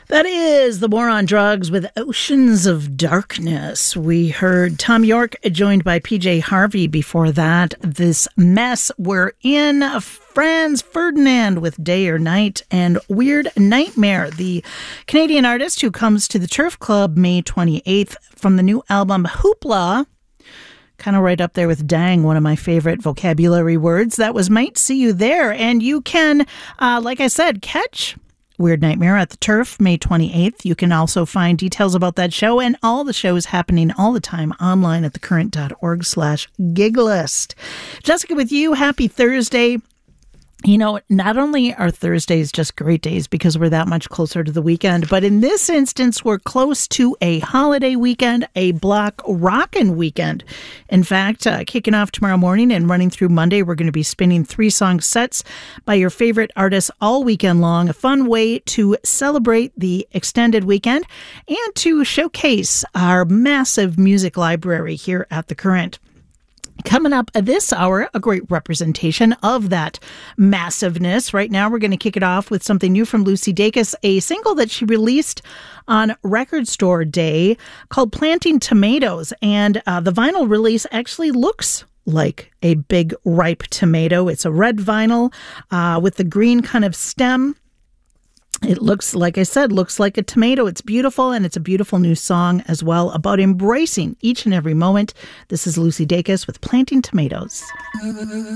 That is The War on Drugs with Oceans of Darkness. We heard Tom York joined by PJ Harvey before that. This Mess We're In. Franz Ferdinand with Day or Night, and Weird Nightmare, the Canadian artist who comes to the Turf Club May 28th from the new album Hoopla. Kind of right up there with dang, one of my favorite vocabulary words. That was Might See You There. And you can, like I said, catch Weird Nightmare at the Turf, May 28th. You can also find details about that show and all the shows happening all the time online at thecurrent.org/giglist. Jessica with you. Happy Thursday. You know, not only are Thursdays just great days because we're that much closer to the weekend, but in this instance, we're close to a holiday weekend, a block rockin' weekend. In fact, kicking off tomorrow morning and running through Monday, we're going to be spinning 3-song sets by your favorite artists all weekend long. A fun way to celebrate the extended weekend and to showcase our massive music library here at The Current. Coming up this hour, a great representation of that massiveness. Right now, we're going to kick it off with something new from Lucy Dacus, a single that she released on Record Store Day called Planting Tomatoes. And the vinyl release actually looks like a big ripe tomato. It's a red vinyl with the green kind of stem. It looks, like I said, looks like a tomato. It's beautiful, and it's a beautiful new song as well about embracing each and every moment. This is Lucy Dacus with Planting Tomatoes.